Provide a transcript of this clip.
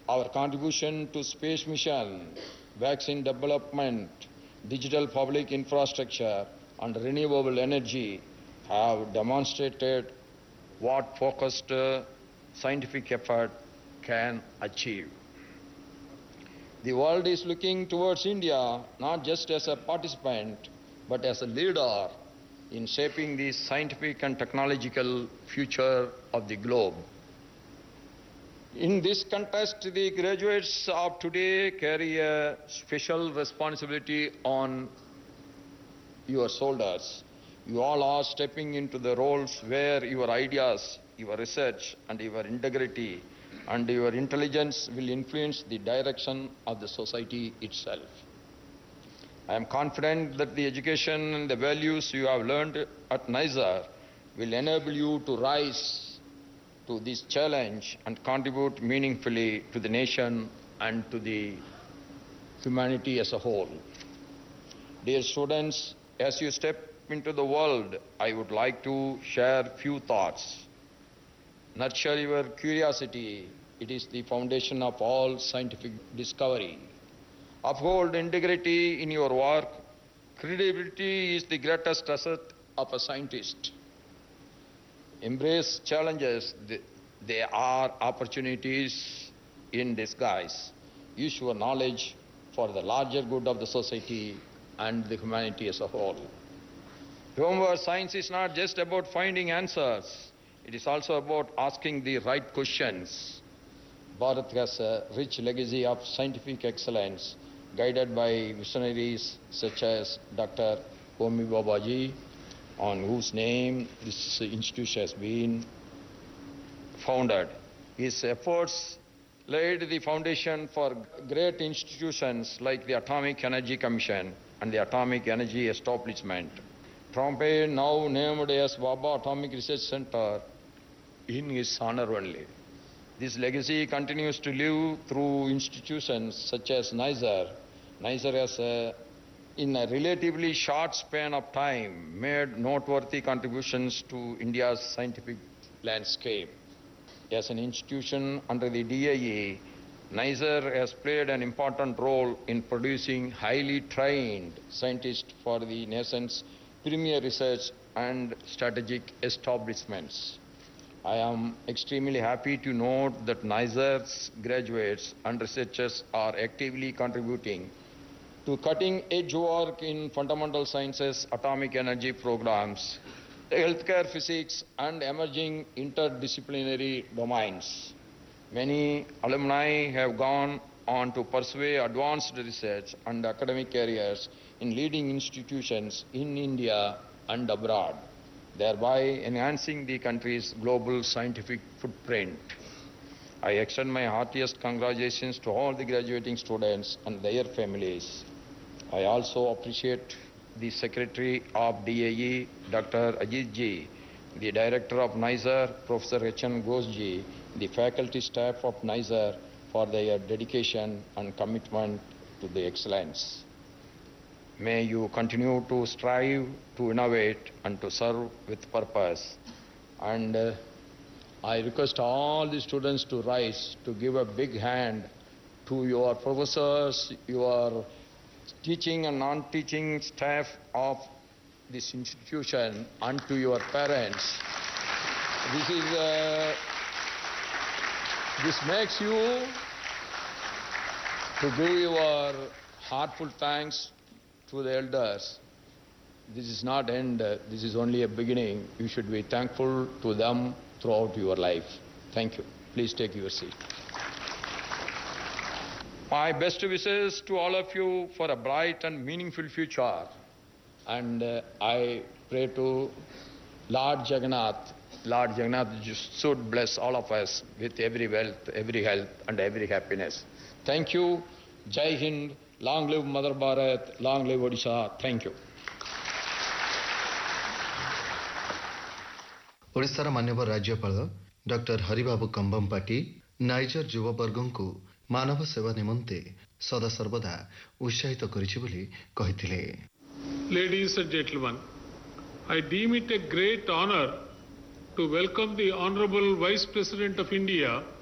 Our contribution to space mission, vaccine development, digital public infrastructure, and renewable energy have demonstrated what focused scientific effort can achieve. The world is looking towards India not just as a participant, but as a leader in shaping the scientific and technological future of the globe. In this context, the graduates of today carry a special responsibility on your shoulders. You all are stepping into the roles where your ideas, your research, and your integrity and your intelligence will influence the direction of the society itself. I am confident that the education and the values you have learned at NISER will enable you to rise to this challenge and contribute meaningfully to the nation and to the humanity as a whole. Dear students, as you step into the world, I would like to share few thoughts. Nurture your curiosity. It is the foundation of all scientific discovery. Uphold integrity in your work. Credibility is the greatest asset of a scientist. Embrace challenges. They are opportunities in disguise. Use your knowledge for the larger good of the society and the humanity as a whole. Remember, science is not just about finding answers. It is also about asking the right questions. Bharat has a rich legacy of scientific excellence, guided by visionaries such as Dr. Homi Bhabha, on whose name this institution has been founded. His efforts laid the foundation for great institutions like the Atomic Energy Commission and the Atomic Energy Establishment. Trompet, now named as Bhabha Atomic Research Center, in his honor only. This legacy continues to live through institutions such as NISER. NISER has, in a relatively short span of time, made noteworthy contributions to India's scientific landscape. As an institution under the DIE, NISER has played an important role in producing highly trained scientists for the nation's premier research and strategic establishments. I am extremely happy to note that NISER's graduates and researchers are actively contributing to cutting-edge work in fundamental sciences, atomic energy programs, healthcare physics, and emerging interdisciplinary domains. Many alumni have gone on to pursue advanced research and academic careers in leading institutions in India and abroad, thereby enhancing the country's global scientific footprint. I extend my heartiest congratulations to all the graduating students and their families. I also appreciate the Secretary of DAE, Dr. Ajit Ji, the Director of NISER, Professor H.N. Ghosh Ji, the faculty staff of NISER for their dedication and commitment to the excellence. May you continue to strive to innovate and to serve with purpose. And I request all the students to rise to give a big hand to your professors, your teaching and non-teaching staff of this institution, and to your parents. This makes you to give your heartfelt thanks to the elders. This is not end, this is only a beginning. You should be thankful to them throughout your life. Thank you. Please take your seat. My best wishes to all of you for a bright and meaningful future. And I pray to Lord Jagannath should bless all of us with every wealth, every health, and every happiness. Thank you. Jai Hind. Long live Mother Bharat. Long live Odisha. Thank you. ओडिशार मान्यवर राज्यपाल doctor Haribabu कंबमपाटी niger युववर्गଙ୍କୁ मानव सेवा निमंते सदा सर्वदा उत्साहित करिछि बोली कहिथिले. Ladies and gentlemen, I deem it a great honor to welcome the Honorable Vice President of India,